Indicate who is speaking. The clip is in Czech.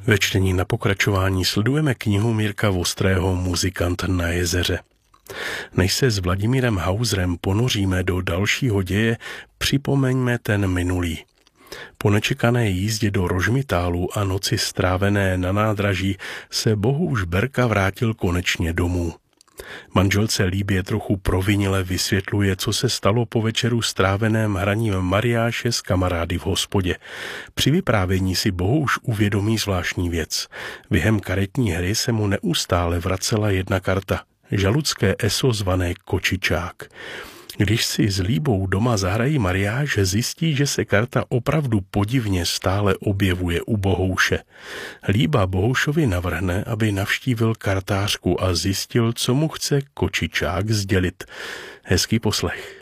Speaker 1: Ve čtení na pokračování sledujeme knihu Mirka Vostrého Muzikant na jezeře. Než se s Vladimírem Hauserem ponoříme do dalšího děje, připomeňme ten minulý. Po nečekané jízdě do Rožmitálu a noci strávené na nádraží se Bohuš Berka vrátil konečně domů. Manželce Líbě trochu provinile vysvětluje, co se stalo po večeru stráveném hraním mariáše s kamarády v hospodě. Při vyprávění si Bohuš uvědomí zvláštní věc. Během karetní hry se mu neustále vracela jedna karta, žaludské eso zvané kočičák. Když si s Líbou doma zahrají mariáš, zjistí, že se karta opravdu podivně stále objevuje u Bohouše. Líba Bohušovi navrhne, aby navštívil kartářku a zjistil, co mu chce kočičák sdělit. Hezký poslech.